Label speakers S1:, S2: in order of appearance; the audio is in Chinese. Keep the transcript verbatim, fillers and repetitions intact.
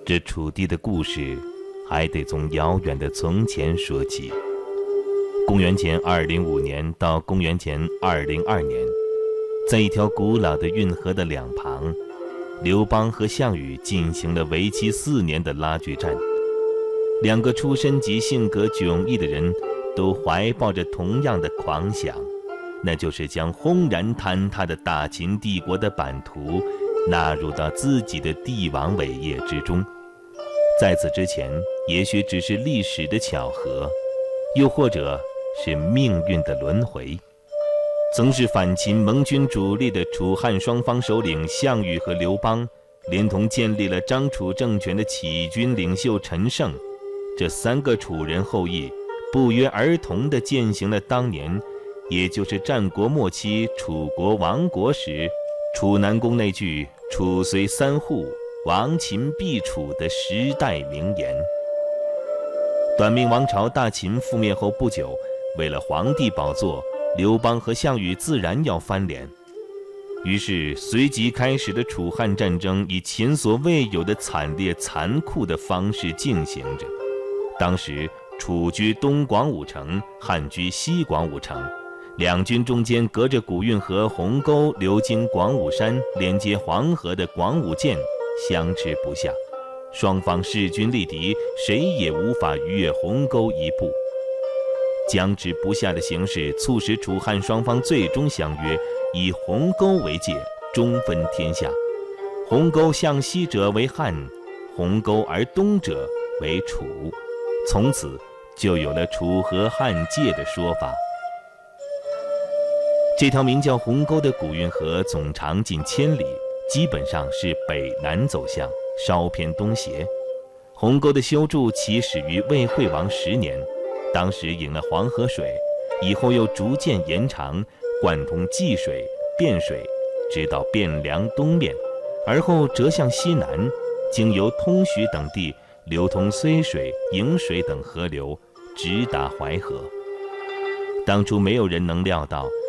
S1: 这楚地的故事还得从遥远的从前说起。公元前二零五年到公元前二零二年，在一条古老的运河的两旁，刘邦和项羽进行了为期四年的拉锯战。两个出身及性格迥异的人都怀抱着同样的狂想，那就是将轰然坍塌的大秦帝国的版图纳入到自己的帝王伟业之中。在此之前，也许只是历史的巧合，又或者是命运的轮回。曾是反秦盟军主力的楚汉双方首领项羽和刘邦，连同建立了张楚政权的起义军领袖陈胜，这三个楚人后裔不约而同地践行了当年，也就是战国末期楚国亡国时楚南宫那句“楚虽三户，亡秦必楚”的时代名言。短命王朝大秦覆灭后不久，为了皇帝宝座，刘邦和项羽自然要翻脸。于是随即开始的楚汉战争以前所未有的惨烈残酷的方式进行着。当时楚居东广武城，汉居西广武城，两军中间隔着古运河鸿沟流经广武山，连接黄河的广武涧相持不下，双方势均力敌，谁也无法逾越鸿沟一步。僵持不下的形势促使楚汉双方最终相约，以鸿沟为界，中分天下。鸿沟向西者为汉，鸿沟而东者为楚，从此就有了楚河汉界的说法。这条名叫鸿沟的古运河总长近千里，基本上是北南走向，稍偏东斜。鸿沟的修筑起始于魏惠王十年，当时引了黄河水，以后又逐渐延长，贯通济水、汴水，直到汴梁东面，而后折向西南，经由通许等地，流通睢水、颍水等河流，直达淮河。当初没有人能料到，